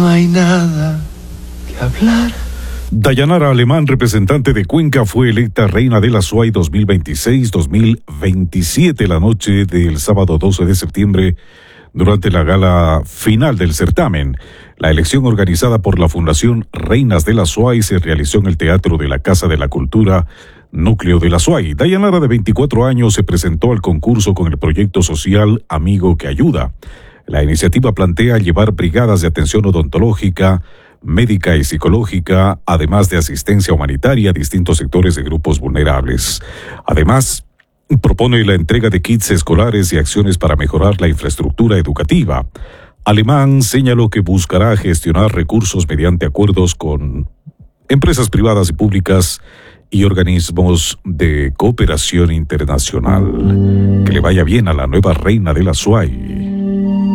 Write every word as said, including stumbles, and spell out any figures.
no hay nada que hablar. Dayanara Alemán, representante de Cuenca, fue electa reina de la S U A Y dos mil veintiséis dos mil veintisiete la noche del sábado doce de septiembre durante la gala final del certamen. La elección, organizada por la Fundación Reinas de la S U A Y, se realizó en el Teatro de la Casa de la Cultura, núcleo de la S U A Y. Dayanara, de veinticuatro años, se presentó al concurso con el proyecto social Amigo que Ayuda. La iniciativa plantea llevar brigadas de atención odontológica, médica y psicológica, además de asistencia humanitaria a distintos sectores de grupos vulnerables. Además, propone la entrega de kits escolares y acciones para mejorar la infraestructura educativa. Alemán señaló que buscará gestionar recursos mediante acuerdos con empresas privadas y públicas y organismos de cooperación internacional. Que le vaya bien a la nueva reina de la S U A Y.